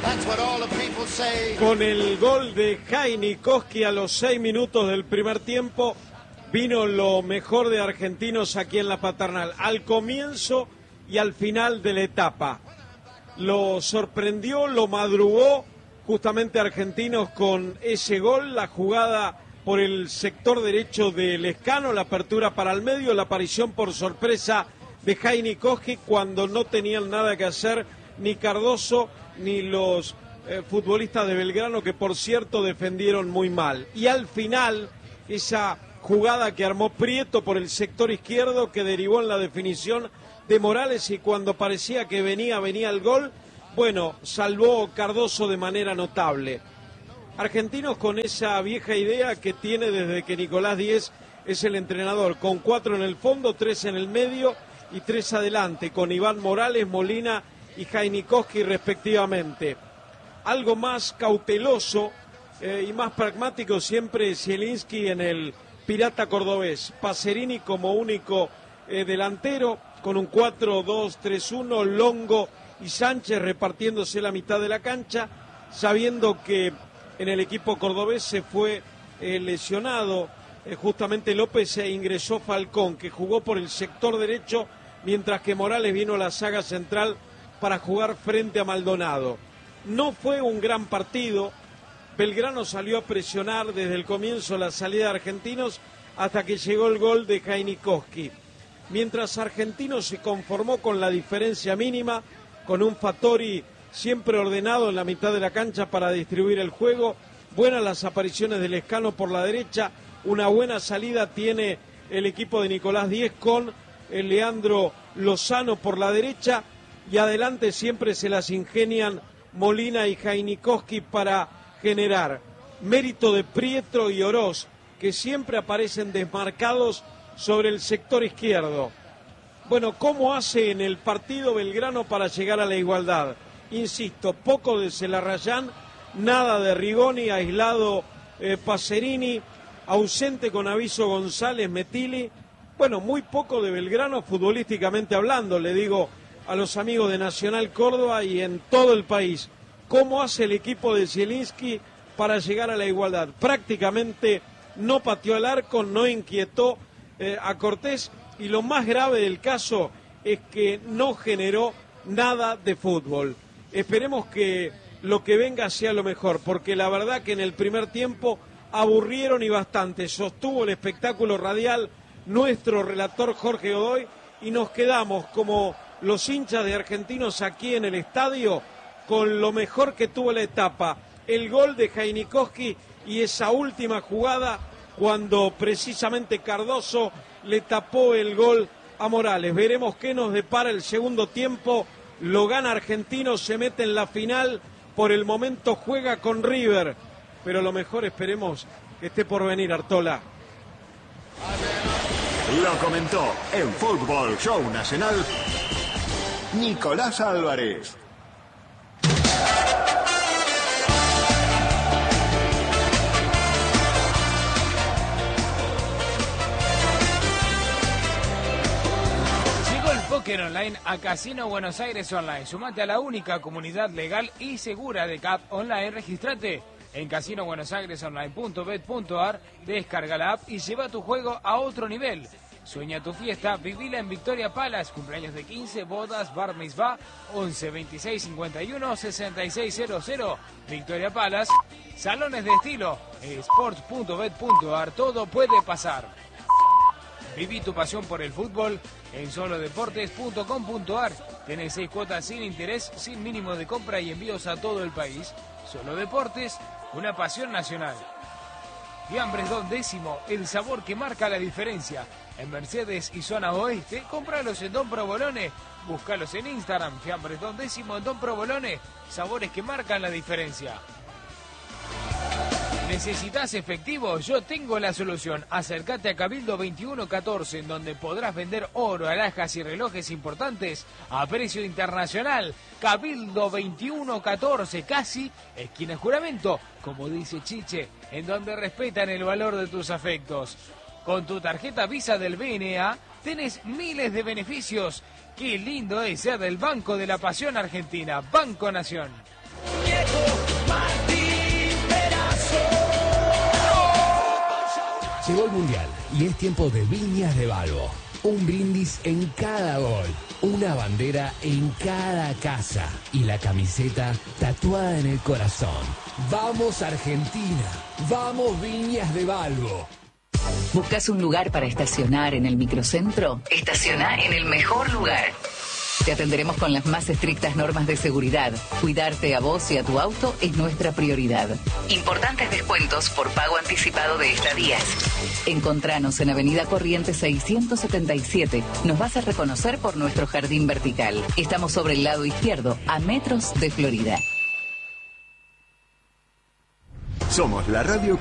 Con el gol de Heinikowski a los 6 minutos del primer tiempo, vino lo mejor de Argentinos aquí en la Paternal, al comienzo y al final de la etapa. Lo sorprendió, lo madrugó justamente Argentinos con ese gol, la jugada por el sector derecho de Lescano, la apertura para el medio, la aparición por sorpresa de Heinikowski cuando no tenían nada que hacer ni Cardoso ni los futbolistas de Belgrano, que por cierto defendieron muy mal. Y al final, esa jugada que armó Prieto por el sector izquierdo, que derivó en la definición de Morales, y cuando parecía que venía el gol, bueno, salvó Cardoso de manera notable. Argentinos con esa vieja idea que tiene desde que Nicolás Díez es el entrenador, con 4 en el fondo, 3 en el medio y 3 adelante, con Iván Morales, Molina y Heinikowski respectivamente. Algo más cauteloso y más pragmático siempre Zielinski en el Pirata Cordobés. Pacerini como único delantero, con un 4-2-3-1, Longo y Sánchez repartiéndose la mitad de la cancha, sabiendo que en el equipo cordobés se fue lesionado justamente López e ingresó Falcón, que jugó por el sector derecho, mientras que Morales vino a la saga central para jugar frente a Maldonado. No fue un gran partido. Belgrano salió a presionar desde el comienzo la salida de Argentinos hasta que llegó el gol de Heinikowski. Mientras Argentinos se conformó con la diferencia mínima, con un Fattori siempre ordenado en la mitad de la cancha para distribuir el juego, buenas las apariciones de Lescano por la derecha, una buena salida tiene el equipo de Nicolás Díez con el Leandro Lozano por la derecha, y adelante siempre se las ingenian Molina y Heinikowski para generar. Mérito de Prieto y Oroz, que siempre aparecen desmarcados sobre el sector izquierdo. Bueno, ¿cómo hace en el partido Belgrano para llegar a la igualdad? Insisto, poco de Celarrayán, nada de Rigoni, aislado Pacerini, ausente con aviso González, Metili. Bueno, muy poco de Belgrano futbolísticamente hablando, le digo a los amigos de Nacional Córdoba y en todo el país. ¿Cómo hace el equipo de Zielinski para llegar a la igualdad? Prácticamente no pateó al arco, no inquietó a Cortés, y lo más grave del caso es que no generó nada de fútbol. Esperemos que lo que venga sea lo mejor, porque la verdad que en el primer tiempo aburrieron y bastante. Sostuvo el espectáculo radial nuestro relator Jorge Godoy, y nos quedamos como los hinchas de Argentinos aquí en el estadio con lo mejor que tuvo la etapa, el gol de Heinikowski y esa última jugada cuando precisamente Cardoso le tapó el gol a Morales. Veremos qué nos depara el segundo tiempo. Lo gana Argentinos, se mete en la final, por el momento juega con River, pero lo mejor esperemos que esté por venir, Artola. Lo comentó en Fútbol Show Nacional Nicolás Álvarez. Llegó el póker online a Casino Buenos Aires Online. Sumate a la única comunidad legal y segura de CAP Online. Registrate en casinobuenosairesonline.bet.ar, descarga la app y lleva tu juego a otro nivel. Sueña tu fiesta, vivila en Victoria Palace, cumpleaños de 15, bodas, bar mitzvah, 11 26 51 6600. Victoria Palace, salones de estilo, sports.bet.ar, todo puede pasar. Viví tu pasión por el fútbol en solodeportes.com.ar. Tenés 6 cuotas sin interés, sin mínimo de compra y envíos a todo el país. Solo Deportes, una pasión nacional. Fiambres Don Décimo, el sabor que marca la diferencia. En Mercedes y zona oeste, cómpralos en Don Provolone. Búscalos en Instagram, Fiambres Don Décimo en Don Provolone. Sabores que marcan la diferencia. ¿Necesitas efectivo? Yo tengo la solución. Acércate a Cabildo 2114, en donde podrás vender oro, alhajas y relojes importantes a precio internacional. Cabildo 2114, casi esquina Juramento, como dice Chiche, en donde respetan el valor de tus afectos. Con tu tarjeta Visa del BNA tenés miles de beneficios. Qué lindo es ser del Banco de la Pasión Argentina, Banco Nación. Llegó el Mundial y es tiempo de Viñas de Balbo. Un brindis en cada gol, una bandera en cada casa y la camiseta tatuada en el corazón. ¡Vamos Argentina! ¡Vamos Viñas de Balbo! ¿Buscas un lugar para estacionar en el microcentro? Estaciona en el mejor lugar. Te atenderemos con las más estrictas normas de seguridad. Cuidarte a vos y a tu auto es nuestra prioridad. Importantes descuentos por pago anticipado de estadías. Encontranos en Avenida Corrientes 677. Nos vas a reconocer por nuestro jardín vertical. Estamos sobre el lado izquierdo, a metros de Florida. Somos la radio